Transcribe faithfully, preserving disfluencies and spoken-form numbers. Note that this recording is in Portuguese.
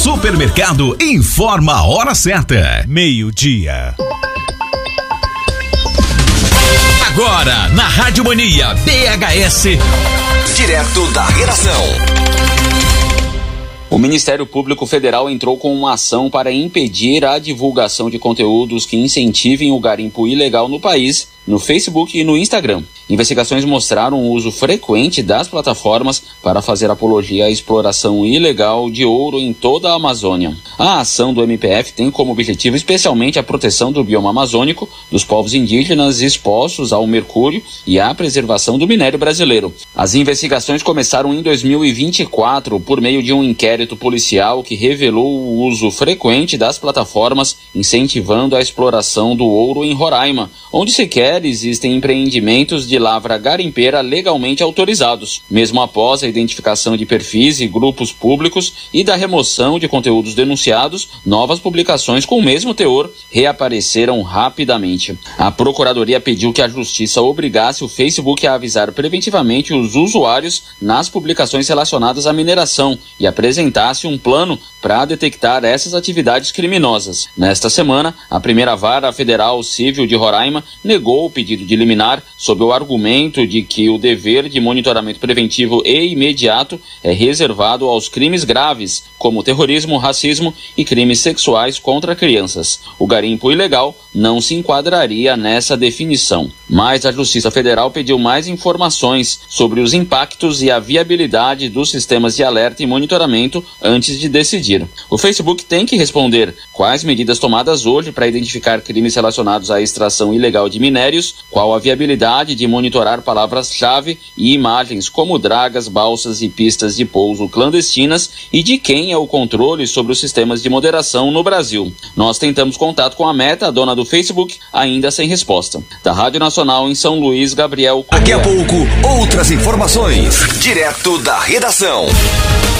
Supermercado informa a hora certa. Meio-dia. Agora, na Rádio Mania B H S. Direto da redação. O Ministério Público Federal entrou com uma ação para impedir a divulgação de conteúdos que incentivem o garimpo ilegal no país, no Facebook e no Instagram. Investigações mostraram o uso frequente das plataformas para fazer apologia à exploração ilegal de ouro em toda a Amazônia. A ação do M P F tem como objetivo especialmente a proteção do bioma amazônico, dos povos indígenas expostos ao mercúrio e a preservação do minério brasileiro. As investigações começaram em dois mil e vinte e quatro por meio de um inquérito policial que revelou o uso frequente das plataformas incentivando a exploração do ouro em Roraima, onde sequer existem empreendimentos de lavra garimpeira legalmente autorizados. Mesmo após a identificação de perfis e grupos públicos e da remoção de conteúdos denunciados, novas publicações com o mesmo teor reapareceram rapidamente. A Procuradoria pediu que a Justiça obrigasse o Facebook a avisar preventivamente os usuários nas publicações relacionadas à mineração e apresentasse um plano para detectar essas atividades criminosas. Nesta semana, a primeira vara federal civil de Roraima negou o pedido de liminar sob o argumento de que o dever de monitoramento preventivo e imediato é reservado aos crimes graves, como terrorismo, racismo e crimes sexuais contra crianças. O garimpo ilegal não se enquadraria nessa definição. Mas a Justiça Federal pediu mais informações sobre os impactos e a viabilidade dos sistemas de alerta e monitoramento antes de decidir. O Facebook tem que responder quais medidas tomadas hoje para identificar crimes relacionados à extração ilegal de minérios, qual a viabilidade de monitorar palavras-chave e imagens como dragas, balsas e pistas de pouso clandestinas e de quem é o controle sobre os sistemas de moderação no Brasil. Nós tentamos contato com a Meta, a dona do Facebook, ainda sem resposta. Da Rádio Nacional em São Luís, Gabriel Correa. Daqui a pouco, outras informações, direto da redação.